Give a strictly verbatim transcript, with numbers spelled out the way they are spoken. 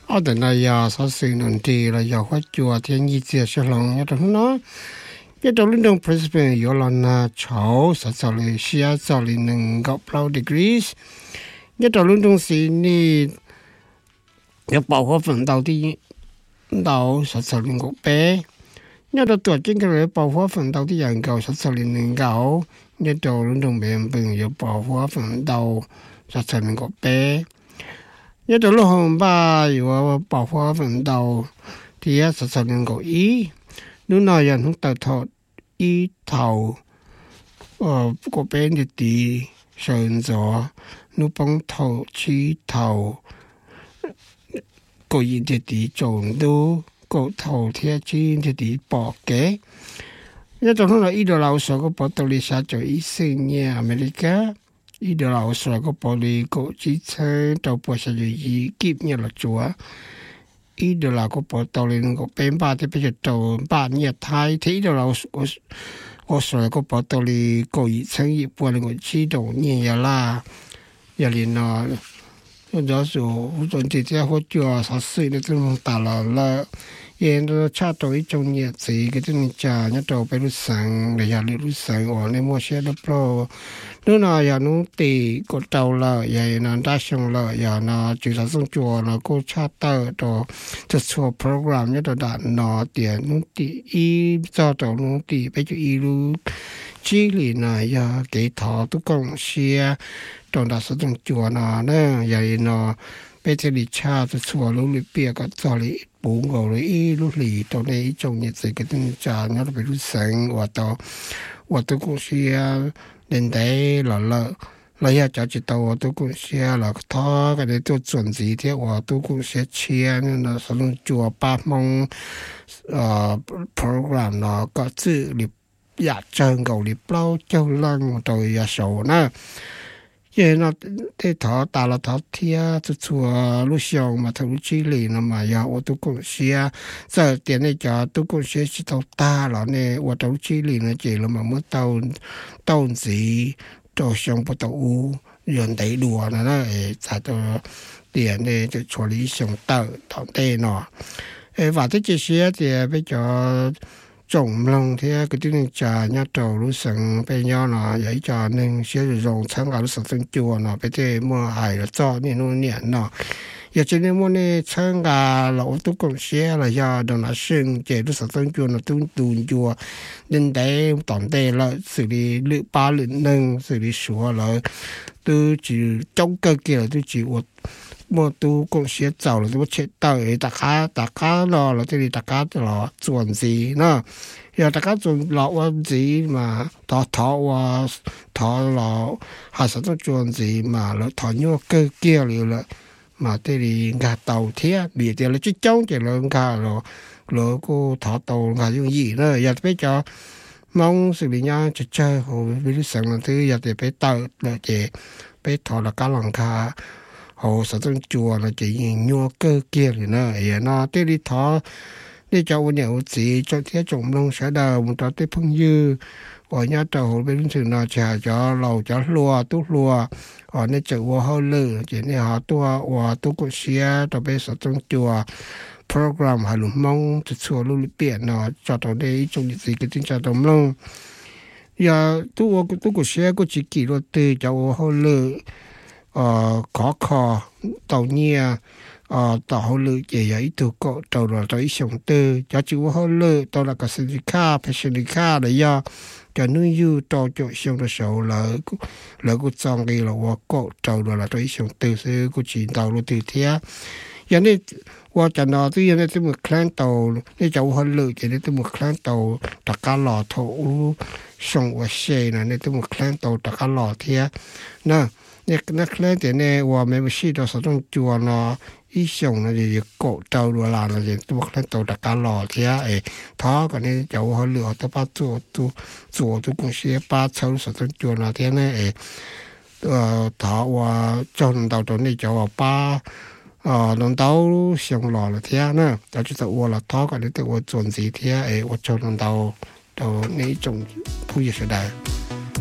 ở đây là giờ sau sự nổi đi là giờ phát chùa thiên nhiên chia sẻ lòng nhất trong nó nhất trong lúc đông Brisbane có lần là cháu sẽ cho lên xia cho lên nâng góc bao degrees nhất trong lúc đông Sydney nhất bảo hộ phần đầu thì đầu sẽ cho lên góc bé nhất trong tuổi chính cái bảo hộ phần đầu thì dạng cầu sẽ cho lên nâng góc nhất trong lúc đông biển bình có bảo hộ phần đầu sẽ cho lên góc bé nhất trong lúc hôm ba có bảo hộ phần đầu thì sẽ cho lên góc ý lúc nào giờ chúng ta thọ ý thầu ờ có bên thì đi sơn gió lúc bằng thầu chi thầu có yên thì đi trộn đu có thầu theo chi thì đi bỏ kế nhất trong lúc là ý đồ lão sở có bỏ tàu đi xa cho ý sinh nha America ý đồ lão sở có bỏ đi có chỉ chơi tàu bỏ xa cho ý kịp như là chúa ý đồ là có bỏ tàu lên có bên ba thì bây giờ tàu ba nhiệt thái thì ý đồ là có có sợi có bỏ tàu lên có ý sinh ý bỏ lên có chỉ đồ nhẹ là giờ liền nó đó số tôi chỉ theo hỗ trợ sản xuất để tôi tạo là là hiện nó cha tôi trong nhiệt gì cái tôi trả nhớ tàuไปรู้สั่งđể giờรู้สั่งอ๋อในมัวเชื่อแล้วพอนู่นน่ะอย่างนู้นตีก็เตาละอย่างนั้นได้ช่างละอย่างนั้นจุดสังส่งจัวนะก็ชาเตอร์ตัวจะชัวโปรแกรมเนี่ยตัวด่านนอเตียนู้นตีอีจอตัวนู้นตีไปจุอีรู้จีลีน่ะอย่าเกยถอตุกงเชียตัวด่านสังส่งจัวนะเนี่ยอย่างนั้นไปจะดิชาจะชัวรู้ลิเปียก็จอลิปูงเอาเลยอีรู้หลีตัวในจงเนี่ยสิก็ต้องจ่ายเนี่ยไปรู้สังว่าตัวว่าตุกงเชียnên đấy là là là ya cho chị tàu tôi cũng xe là thọ cái đấy tôi chuẩn gì thế và tôi cũng sẽ chia nên là sử dụng chùa ba mong program nó có chữ liệp dạ chân cầu liệp lâu châu lăng rồi ya sổ nè vậy nó thế thọ ta là thọ thia tôi chùa lúc sau mà thằng lúc chi lì nó mà ya tôi cũng xe giờ tiền này cho tôi cũng sẽ chỉ tàu ta là nè và tàu chi lì nó chỉ là mà mới tàu tàu gì tàu xong bắt đầu dọn đầy đùa nó đó tại tàu tiền này cho处理xong tàu tàu tê nó và thế chỉ xe thì bây giờ trồng lông thì cái tiếng trà nhá trầu lúc sáng bây giờ nó vậy cho nên sẽ dùng sáng cả lúc sáng chùa nó bây giờ mua hải là cho nên nó nhẹ nó giờ cho nên mua này sáng cả lão tôi cũng sẽ là do đồng là sinh chế lúc sáng chùa nó tung tung chùa nên đấy toàn tê là xử lý lựa ba lựa nâng xử lý sủa là tôi chỉ trong cơ kia tôi chỉ mua tôi cũng sẽ giàu là tôi chết tới tất cả tất cả nó là cái gì tất cả là chuẩn gì nữa giờ tất cả chuẩn là gì mà thọ thọ và thọ là hay sao chuẩn gì mà là thọ nhau cơ kia là mà cái gì gà tàu thế bị thì là chỉ trong chỉ là gà rồi rồi cô thọ tàu gà dùng gì nữa giờ bây giờ mong xử lý nhau chơi chơi hồi bây giờ là thứ giờ thì phải tàu là chỉ phải thọ là cá lòng cá hồ sản xuất chùa là chỉ nhua cơ kia thì nó ấy nó tới đi thọ đi cho ông nhiều gì cho thế trồng nông sẽ đầu một trò tới phong dư ở nhà trầu bên sự nó trả cho lầu cho lúa tú lúa ở nơi chợ hoa hậu lử chỉ nên họ tua và tú cũng xia cho bên sản xuất chùa program hay lùm mong từ xưa lưu biển nó cho tàu đây trong gì cái tiếng cho trồng nông giờ tú tú cũng xia cũng chỉ kỷ luật từ cho hoa hậu lử ờ có kho tàu nhia ờ tàu hậu lự chỉ ấy từ cổ tàu là tới sông tư cho chú hậu lự tàu là cái sinh kha phải sinh kha để do cho nuôi du tàu cho sông là sầu là là cái trong cái là hoa cổ tàu là tới sông tư sẽ có chỉ tàu là từ thế giờ này hoa cho nó tuy nhiên thì một clan tàu này cháu hậu lự chỉ này thì một clan tàu tất cả lò thổ sông hoa xe này này thì một clan tàu tất cả lò thế nèเนี่ยนักเล่นแต่เนี่ยว่าไม่ใช่ตัวสต้องจัวเนาะอีส่งนะจะโกะเจ้าดูลานะจะตัวเล่นตัวตะการหล่อเทียเอท้อกันนี่จะว่าเหลือตัวป้าตัวตัวตัวตัวกุ้งเสียป้าเช่าสต้องจัวนะเทียเนี่ยเอเอ่อท้อว่าเจ้าตัวตัวนี้จะว่าป้าเอ่อน้องเต้าส่งหล่อละเทียนะแต่จะตัวละท้อกันนี่ตัวส่วนสีเทียเอว่าเจ้าน้องเต้าตัวนี้จงผู้ยิ่งเสียดาย